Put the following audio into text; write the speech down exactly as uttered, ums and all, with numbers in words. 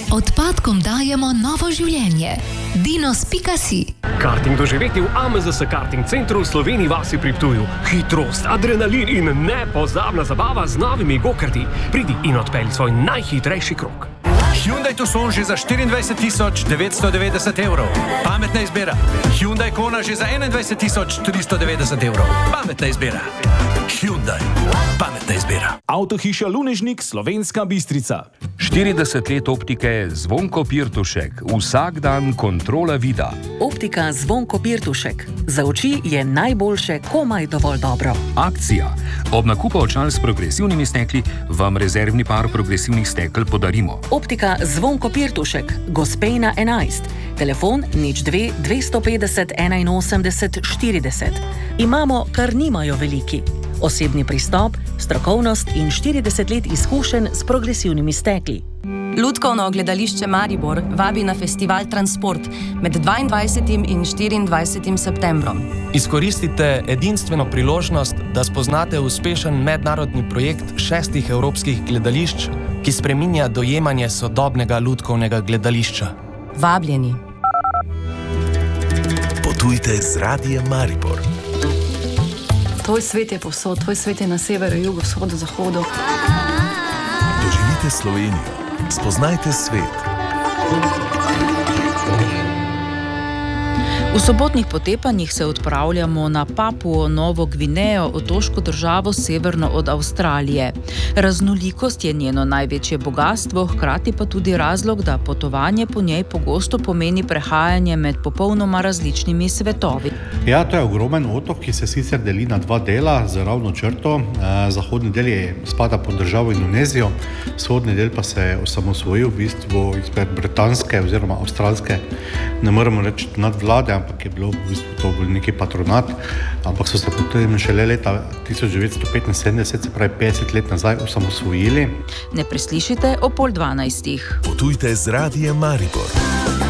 Odpadkom dajemo novo življenje. dinos pika si. Karting doživeti v A M Z S Karting Centru v Sloveniji vasi pri Ptuju. Hitrost, adrenalin in nepozabna zabava z novimi go-karti. Pridi in odpelji svoj najhitrejši krog. Hyundai Tucson že za štiriindvajset tisoč devetsto devetdeset evrov. Pametna izbira. Hyundai Kona že za enaindvajset tisoč tristo devetdeset evrov. Pametna izbira. Hyundai. Pametna izbira. Avtohiša Lunežnik, Slovenska Bistrica. štirideset let optike Zvonko Pirtušek. Vsak dan kontrola vida. Optika Zvonko Pirtušek. Za oči je najboljše komaj dovolj dobro. Akcija. Ob nakupu očal s progresivnimi stekli vam rezervni par progresivnih stekel podarimo. Optika Zvonko Pirtušek, Gospejna enajst. Telefon nič dve dvesto petdeset enainosemdeset štirideset. Imamo, kar nimajo veliki. Osebni pristop, strokovnost in štirideset let izkušenj s progresivnimi stekli. Lutkovno gledališče Maribor vabi na festival Transport med dvaindvajsetim in štiriindvajsetim septembrom. Izkoristite edinstveno priložnost, da spoznate uspešen mednarodni projekt šestih evropskih gledališč, ki spreminja dojemanje sodobnega lutkovnega gledališča. Vabljeni. Potujte z Radiem Maribor. Tvoj svet je povsod, tvoj svet je na severu, jugu, vzhodu, zahodu. Doživite Slovenijo, spoznajte svet. V sobotnih potepanjih se odpravljamo na Papuo Novo Gvinejo, otoško državo severno od Avstralije. Raznolikost je njeno največje bogastvo, hkrati pa tudi razlog, da potovanje po njej pogosto pomeni prehajanje med popolnoma različnimi svetovi. Ja, to je ogromen otok, ki se sicer deli na dva dela z ravno črto. Zahodni del je spada pod državo Indonezijo, vzhodni del pa se je osamosvojil v bistvu izpred britanske oziroma avstralske, ne moremo reči nadvlade, ampak je bilo v bistvu to neki patronat, ampak so se potem šele leta tisoč devetsto petinsedemdeset, se pravi petdeset let nazaj, osamosvojili. Ne preslišite o pol dvanajstih. Potujte z Radiem Maribor.